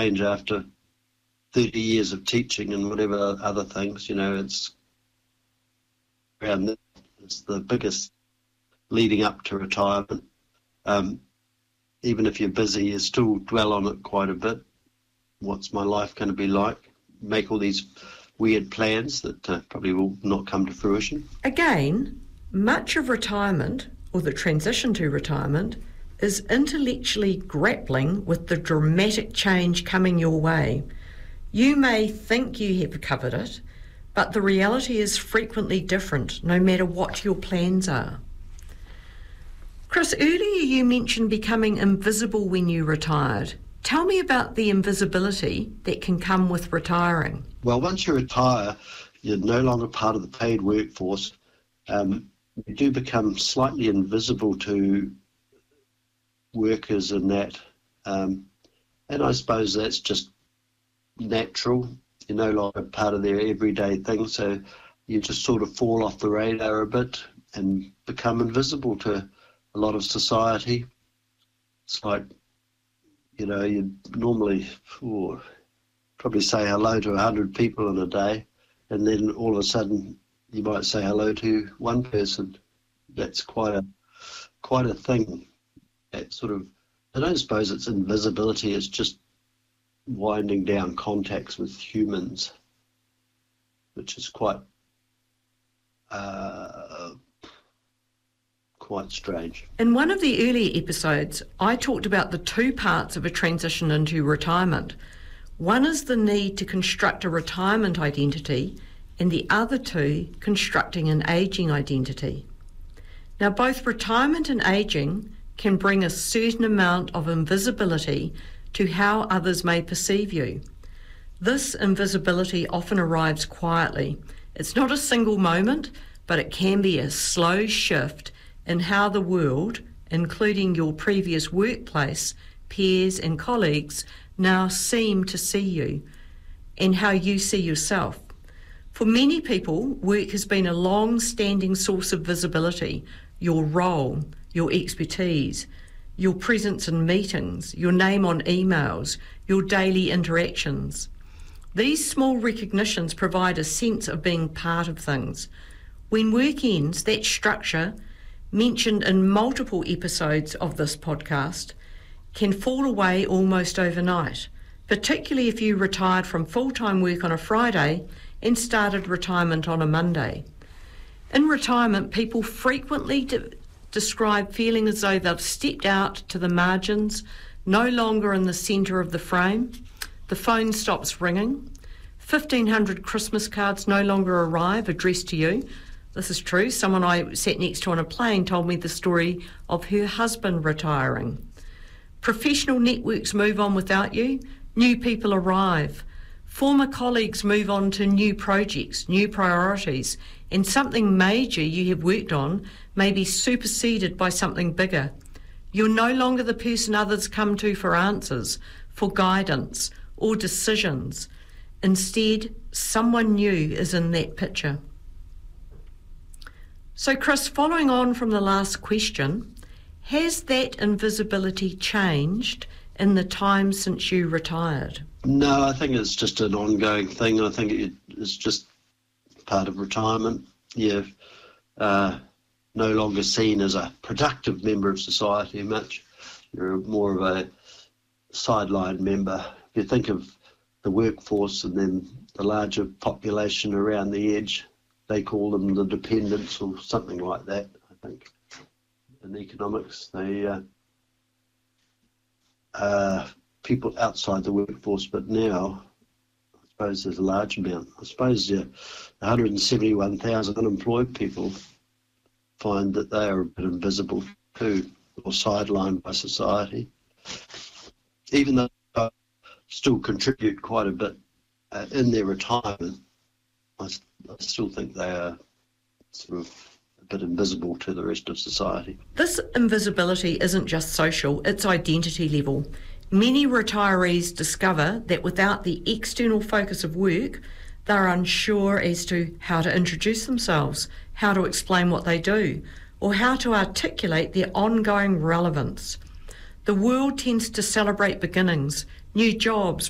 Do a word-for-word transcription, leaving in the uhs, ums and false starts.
change after thirty years of teaching and whatever other things. You know, it's around this, it's the biggest leading up to retirement. Um, even if you're busy, you still dwell on it quite a bit. What's my life going to be like? Make all these weird plans that uh, probably will not come to fruition. Again, much of retirement, or the transition to retirement, is intellectually grappling with the dramatic change coming your way. You may think you have covered it, but the reality is frequently different, no matter what your plans are. Chris, earlier you mentioned becoming invisible when you retired. Tell me about the invisibility that can come with retiring. Well, once you retire, you're no longer part of the paid workforce. Um, you do become slightly invisible to workers and that. Um, and I suppose that's just natural. You're no longer part of their everyday thing, so you just sort of fall off the radar a bit and become invisible to a lot of society. It's like, you know, you normally ooh, probably say hello to a hundred people in a day, and then all of a sudden you might say hello to one person. That's quite a quite a thing. That sort of, I don't suppose it's invisibility, it's just winding down contacts with humans, which is quite uh, quite strange. In one of the earlier episodes, I talked about the two parts of a transition into retirement. One is the need to construct a retirement identity, and the other two, constructing an ageing identity. Now, both retirement and ageing can bring a certain amount of invisibility to how others may perceive you. This invisibility often arrives quietly. It's not a single moment, but it can be a slow shift in how the world, including your previous workplace, peers and colleagues, now seem to see you and how you see yourself. For many people, work has been a long-standing source of visibility. Your role, your expertise, your presence in meetings, your name on emails, your daily interactions. These small recognitions provide a sense of being part of things. When work ends, that structure, mentioned in multiple episodes of this podcast, can fall away almost overnight, particularly if you retired from full-time work on a Friday and started retirement on a Monday. In retirement, people frequently de- describe feeling as though they've stepped out to the margins, no longer in the centre of the frame. The phone stops ringing. fifteen hundred Christmas cards no longer arrive addressed to you. This is true. Someone I sat next to on a plane told me the story of her husband retiring. Professional networks move on without you. New people arrive. Former colleagues move on to new projects, new priorities, and something major you have worked on may be superseded by something bigger. You're no longer the person others come to for answers, for guidance, or decisions. Instead, someone new is in that picture. So, Chris, following on from the last question, has that invisibility changed in the time since you retired? No, I think it's just an ongoing thing. I think it, it's just part of retirement. You're uh, no longer seen as a productive member of society much. You're more of a sideline member. If you think of the workforce and then the larger population around the edge, they call them the dependents or something like that, I think, in economics. They uh, uh, people outside the workforce, but now I suppose there's a large amount. I suppose yeah, one hundred seventy-one thousand unemployed people find that they are a bit invisible too, or sidelined by society, even though they still contribute quite a bit uh, in their retirement. I, I still think they are sort of a bit invisible to the rest of society. This invisibility isn't just social, it's identity level. Many retirees discover that without the external focus of work, they're unsure as to how to introduce themselves, how to explain what they do, or how to articulate their ongoing relevance. The world tends to celebrate beginnings, new jobs,